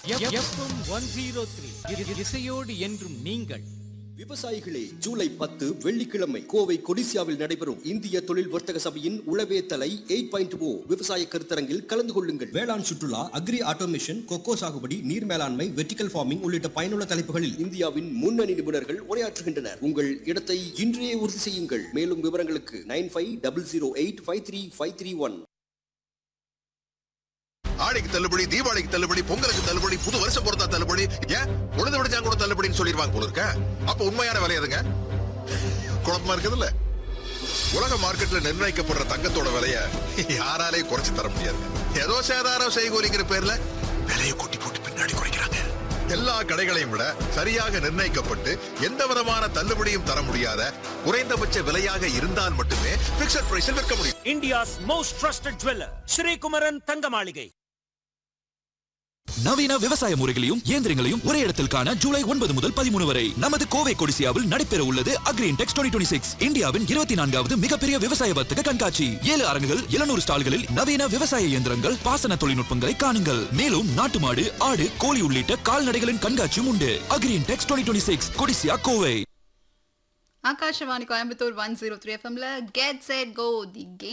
FM 103 இசையோடு என்றும் நீங்கள். விவசாயிகளே, ஜூலை 10 வெள்ளிக்கிழமை கோவை கொடிசியாவில் நடைபெறும் இந்திய தொழில் வர்த்தக சபையின் உளவே தலை 8.0 விவசாய கருத்தரங்கில் கலந்து கொள்ளுங்கள். வேளாண் சுற்றுலா, அக்ரி ஆட்டோமேஷன், கொக்கோ சாகுபடி, நீர் மேலாண்மை, வெர்டிகல் ஃபார்மிங் உள்ளிட்ட பயனுள்ள தலைப்புகளில் இந்தியாவின் முன்னணி நிபுணர்கள் உரையாற்றுகின்றனர். உங்கள் இடத்தை இன்றையே உறுதி செய்யுங்கள். மேலும் விவரங்களுக்கு 9500853531. ஆடிக்கு தள்ளுபடி, தீபாவளிக்கு தள்ளுபடி, பொங்கலுக்கு தள்ளுபடி, புது வருஷம் பொறுத்தா தள்ளுபடி, ஏன் உழுது விடுச்சா கூட தள்ளுபடின்னு சொல்லிடுவாங்க போல இருக்க. அப்ப உண்மையான விலை எதுங்க? குழப்பமா இருக்குதுல்ல. உலக மார்க்கெட்ல நிர்ணயிக்கப்படுற தங்கத்தோட விலைய யாராலையும் குறைச்சு தர முடியாது. ஏதோ சேதாரம் செய்கூலிங்கிற பேர்ல விலையை கொட்டி போட்டு பின்னாடி குறைக்கிறாங்க. எல்லா கடைகளையும் விட சரியாக நிர்ணயிக்கப்பட்டு எந்த விதமான தள்ளுபடியும் தர முடியாத குறைந்தபட்ச விலையாக இருந்தால் மட்டுமே பிக்ஸட் பிரைஸில் விற்க முடியும். India's most trusted jeweller Sri Kumaran தங்க மாளிகை. நவீன விவசாய முறைகளையும் இயந்திரங்களையும் ஒரே இடத்தில் காண ஜூலை 9 முதல் 13 வரை நமது கோவை கொடிசியாவில் நடைபெற உள்ளது அக்ரின்டெக்ஸ் 2026, இந்தியாவின் 24வது மிகப்பெரிய விவசாய வர்த்தக கண்காட்சி. 7 அரங்குகள், 700 ஸ்டால்களில் நவீன விவசாய இயந்திரங்கள், பாசன தொழில்நுட்பங்களை காணுங்கள். மேலும் நாட்டு மாடு, ஆடு, கோழி உள்ளிட்ட கால்நடைகளின் கண்காட்சியும் உண்டு. அக்ரின்டெக்ஸ் 2026 கொடிசியா கோவை. ஆகாஷவாணி கோயம்புத்தூர் 103 எஃப்எம்ல கெட் செட் கோ தி